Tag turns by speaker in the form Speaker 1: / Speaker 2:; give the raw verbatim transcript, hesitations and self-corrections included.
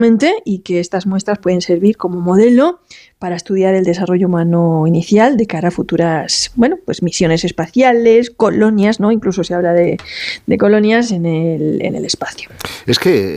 Speaker 1: y que estas muestras pueden servir como modelo para estudiar el desarrollo humano inicial de cara a futuras, bueno, pues misiones espaciales, colonias, ¿no? Incluso se habla de, de colonias en el, en el espacio.
Speaker 2: Es que